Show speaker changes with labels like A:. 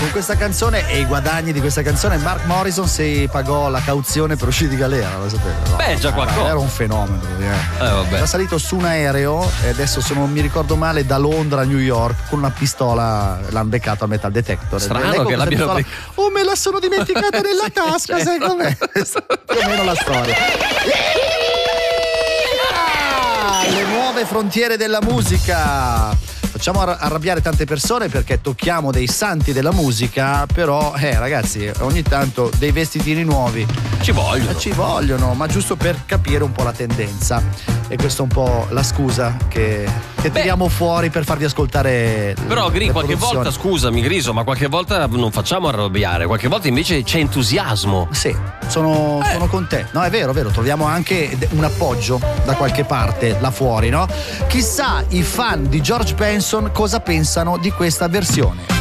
A: con questa canzone e i guadagni di questa canzone Mark Morrison si pagò la cauzione per uscire di galera, lo sapete? No?
B: Beh, già qualcosa.
A: Era un fenomeno.
B: Vabbè.
A: Era salito su un aereo e adesso, se non mi ricordo male, da Londra a New York con una pistola, l'hanno beccato al metal detector.
B: Strano che l'abbiano
A: beccato. Oh, me la sono dimenticata nella tasca, sai com'è? Più o meno la storia. Le nuove frontiere della musica. Facciamo arrabbiare tante persone perché tocchiamo dei santi della musica, però ragazzi, ogni tanto dei vestitini nuovi ci vogliono, ma giusto per capire un po' la tendenza. E questa è un po' la scusa che tiriamo fuori per farvi ascoltare.
B: Però Gri, qualche volta, scusami Griso, ma qualche volta non facciamo arrabbiare, qualche volta invece c'è entusiasmo.
A: Sì, sono con te. No, è vero, troviamo anche un appoggio da qualche parte là fuori, no? Chissà i fan di George Benson cosa pensano di questa versione.